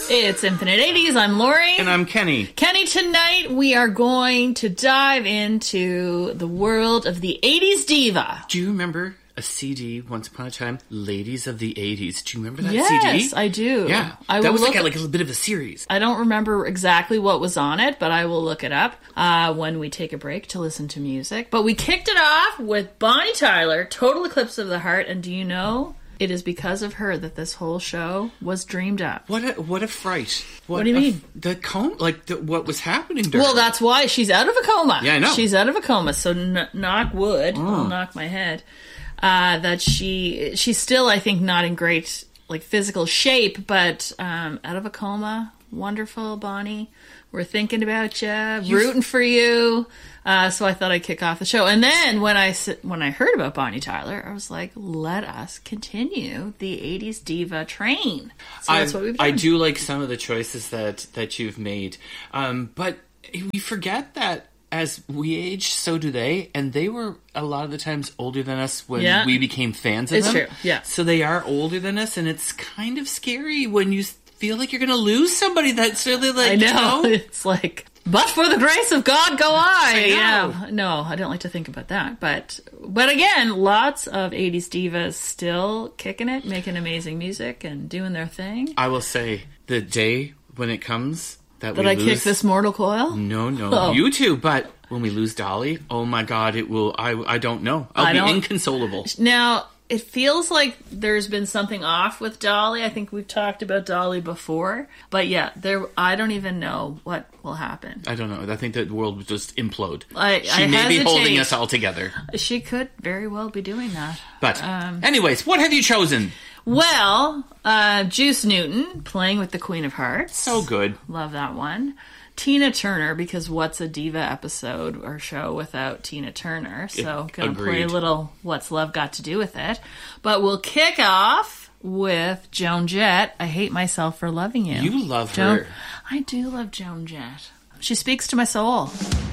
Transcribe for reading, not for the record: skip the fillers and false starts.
It's Infinite 80s. I'm Lori. And I'm Kenny. Kenny, tonight we are going to dive into the world of the 80s diva. Do you remember a CD, Once Upon a Time, Ladies of the 80s? Do you remember that CD? Yes, I do. Yeah. That was like a little bit of a series. I don't remember exactly what was on it, but I will look it up when we take a break to listen to music. But we kicked it off with Bonnie Tyler, Total Eclipse of the Heart, and do you know... it is because of her that this whole show was dreamed up. What a fright. What do you mean? What was happening to her? Well, that's why she's out of a coma. Yeah, I know. She's out of a coma, so knock wood. I'll knock my head. That she's still, I think, not in great physical shape, but out of a coma. Wonderful, Bonnie. We're thinking about you, rooting for you. So I thought I'd kick off the show. And then when I heard about Bonnie Tyler, I was like, let us continue the 80s diva train. So that's what we've done. I do like some of the choices that you've made. But we forget that as we age, so do they. And they were a lot of the times older than us when we became fans of them. It's true, yeah. So they are older than us, and it's kind of scary when you feel like you're going to lose somebody that's really I know. It's like... but for the grace of God, go I. Yeah. No, I don't like to think about that. But again, lots of 80s divas still kicking it, making amazing music and doing their thing. I will say, the day when it comes that we I lose... kick this mortal coil? No, you too. But when we lose Dolly, oh my God, it will... I don't know. I'll be inconsolable. Now... it feels like there's been something off with Dolly. I think we've talked about Dolly before. But yeah, I don't even know what will happen. I don't know. I think that the world would just implode. She may be holding us all together. She could very well be doing that. But anyways, what have you chosen? Well, Juice Newton playing with the Queen of Hearts. So good. Love that one. Tina Turner, because what's a diva episode or show without Tina Turner? So gonna play a little What's Love Got to Do with It. But we'll kick off with Joan Jett. I Hate Myself for Loving You. You love her. I do love Joan Jett. She speaks to my soul.